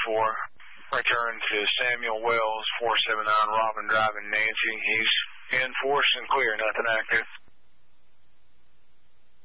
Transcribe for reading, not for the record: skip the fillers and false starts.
Return to Samuel Wells, 479 Robin Drive in Nancy. He's in force and clear, nothing active.